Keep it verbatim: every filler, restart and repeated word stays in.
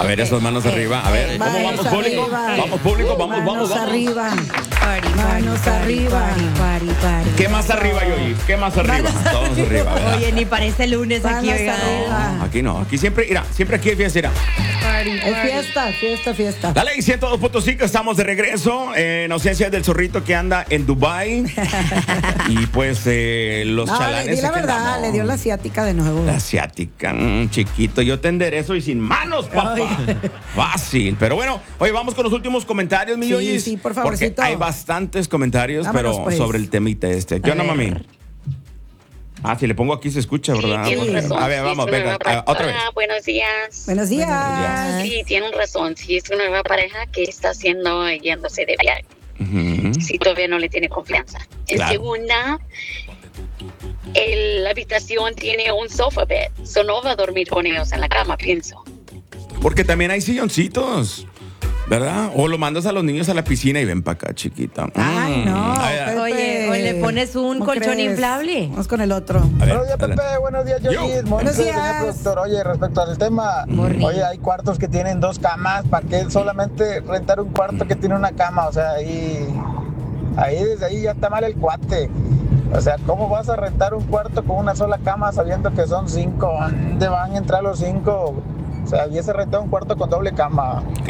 A ver, esas manos arriba. A ver, ¿cómo Manos vamos, público? arriba. Vamos, público, vamos, Manos vamos, vamos. arriba. Party, Manos party, arriba. party, party, party. ¿Qué más arriba, Yoyi? ¿Qué más arriba? Manos Todos arriba, ¿verdad? Oye, ni parece lunes aquí, Manos oiga. arriba. No, aquí no. Aquí siempre, mira, siempre aquí hay fiesta, mira. Party, Es party. fiesta, fiesta, fiesta. La ley ciento dos punto cinco, estamos de regreso. Eh, en ausencia del zorrito que anda en Dubai. Y pues eh, los No, chalanes. le di la aquí verdad, andamos. le dio la asiática de nuevo. La asiática, mm, chiquito, yo te enderezo y sin manos, papá. Fácil. Pero bueno, oye, vamos con los últimos comentarios, mi Sí, Yoyis, sí, por porque favorcito. hay bastantes comentarios, Vámonos, pero pues. sobre el temita este. ¿Qué A onda, ver. mami? Ah, si le pongo aquí se escucha, ¿verdad? Tiene razón. A ver, Sí, vamos, es una venga, nueva pareja. ah, otra vez. Hola, buenos días. Buenos días. días. Sí, tienen razón. Si es una nueva pareja que está haciendo yéndose de viaje. Ujú. Si todavía no le tiene confianza. En Claro. segunda, el- la habitación tiene un sofa bed. So no va a dormir con ellos en la cama, pienso. Porque también hay silloncitos, ¿verdad? O lo mandas a los niños a la piscina y ven para acá, chiquita. Ay, Mm. no. A ver, Pepe. Oye, o le pones un ¿Cómo colchón crees? inflable. Vamos con el otro. a ver, Buenos días, adelante. Pepe. Buenos días, Yoyis. Yo. Buenos Señor días. productor. Oye, respecto al tema, Morning. oye, hay cuartos que tienen dos camas. ¿Para qué solamente rentar un cuarto que tiene una cama? O sea, ahí, ahí desde ahí ya está mal el cuate. O sea, ¿cómo vas a rentar un cuarto con una sola cama sabiendo que son cinco? ¿Dónde van a entrar los cinco? O sea, y ese rentar un cuarto con doble cama.